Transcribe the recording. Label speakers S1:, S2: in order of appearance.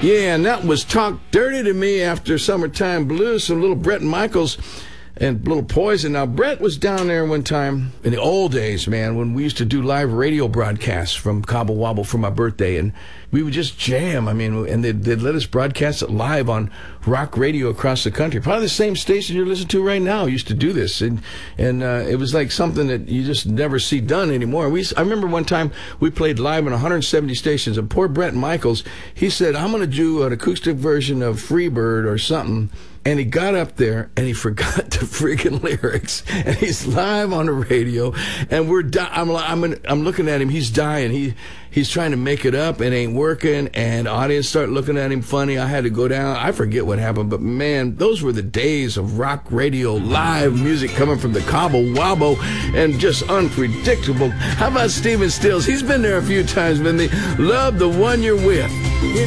S1: Yeah, and that was Talk Dirty to Me after Summertime Blues, some little Bret Michaels and little Poison. Now, Bret was down there one time in the old days, man, when we used to do live radio broadcasts from Cobble Wobble for my birthday, and we would just jam. I mean, and they'd let us broadcast it live on rock radio across the country. Probably the same station you're listening to right now used to do this, and it was like something that you just never see done anymore. I remember one time we played live on 170 stations, and poor Bret Michaels, he said, I'm going to do an acoustic version of Freebird or something. And he got up there and he forgot the friggin' lyrics. And he's live on the radio, and I'm looking at him. He's dying. He's trying to make it up and ain't working. And the audience start looking at him funny. I had to go down. I forget what happened, but man, those were the days of rock radio, live music coming from the Cobble Wobble, and just unpredictable. How about Stephen Stills? He's been there a few times, man. Love the One You're With.